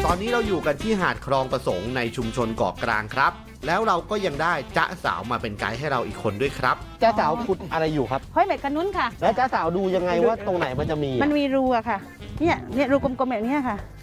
ตอนนี้เราอยู่กันที่หาดคลองประสงค์ในชุมชนเกาะกลางครับแล้วเราก็ยังได้จ๊ะสาวมาเป็นไกด์ให้เราอีกคนด้วยครับจ๊ะสาวขุดอะไรอยู่ครับห้อยเม็ดกระนุ้นค่ะแล้วจ๊ะสาวดูยังไงว่าตรงไหนมันจะมีมันมีรูอะค่ะเนี่ยรูกลมๆแบบนี้ค่ะ